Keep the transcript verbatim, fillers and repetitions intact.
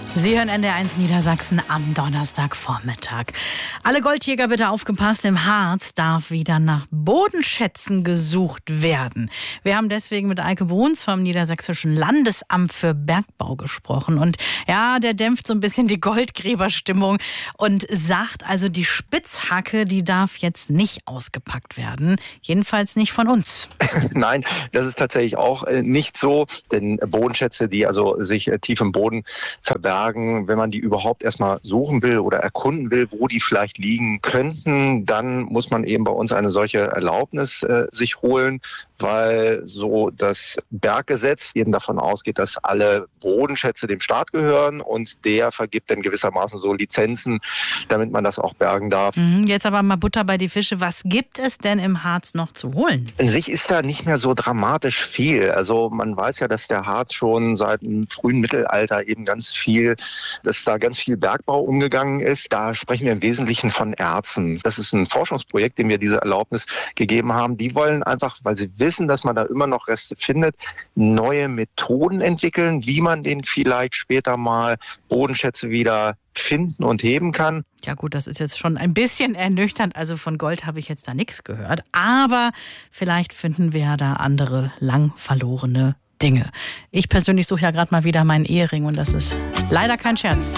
Sie hören N D R eins Niedersachsen am Donnerstagvormittag. Alle Goldjäger bitte aufgepasst, im Harz darf wieder nach Bodenschätzen gesucht werden. Wir haben deswegen mit Eike Bruns vom Niedersächsischen Landesamt für Bergbau gesprochen. Und ja, der dämpft so ein bisschen die Goldgräberstimmung und sagt also, die Spitzhacke, die darf jetzt nicht ausgepackt werden. Jedenfalls nicht von uns. Nein, das ist tatsächlich auch nicht so, denn Bodenschätze, die also sich tief im Boden verbergen, wenn man die überhaupt erstmal suchen will oder erkunden will, wo die vielleicht liegen könnten, dann muss man eben bei uns eine solche Erlaubnis äh, sich holen, weil so das Berggesetz eben davon ausgeht, dass alle Bodenschätze dem Staat gehören und der vergibt dann gewissermaßen so Lizenzen, damit man das auch bergen darf. Jetzt aber mal Butter bei die Fische. Was gibt es denn im Harz noch zu holen? In sich ist da nicht mehr so dramatisch viel. Also man weiß ja, dass der Harz schon seit dem frühen Mittelalter eben ganz viel, dass da ganz viel Bergbau umgegangen ist. Da sprechen wir im Wesentlichen von Erzen. Das ist ein Forschungsprojekt, dem wir diese Erlaubnis gegeben haben. Die wollen einfach, weil sie wissen, dass man da immer noch Reste findet, neue Methoden entwickeln, wie man den vielleicht später mal Bodenschätze wieder finden und heben kann. Ja gut, das ist jetzt schon ein bisschen ernüchternd. Also von Gold habe ich jetzt da nichts gehört. Aber vielleicht finden wir ja da andere lang verlorene Dinge. Ich persönlich suche ja gerade mal wieder meinen Ehering und das ist leider kein Scherz.